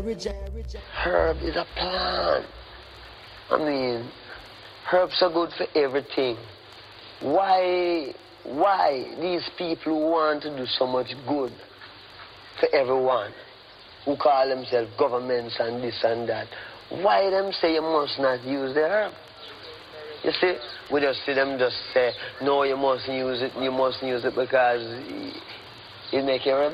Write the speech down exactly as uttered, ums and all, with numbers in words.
Herb is a plant. I mean, herbs are good for everything. Why, why these people who want to do so much good for everyone, who call themselves governments and this and that, why them say you must not use the herb? You see, we just see them just say, no, you mustn't use it, you mustn't use it because it make you